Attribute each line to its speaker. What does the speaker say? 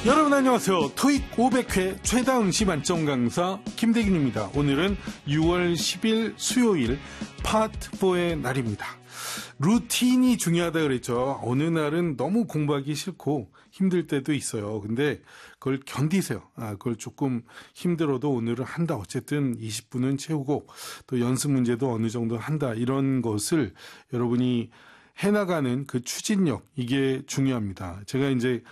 Speaker 1: 여러분 안녕하세요. 토익 500회 최다 응시 만점 강사 김대균입니다. 오늘은 6월 10일 수요일 파트 4의 날입니다. 루틴이 중요하다 그랬죠. 어느 날은 너무 공부하기 싫고 힘들 때도 있어요. 근데 그걸 견디세요. 그걸 조금 힘들어도 오늘은 한다. 어쨌든 20분은 채우고 또 연습 문제도 어느 정도 한다. 이런 것을 여러분이 해나가는 그 추진력, 이게 중요합니다. 제가 이제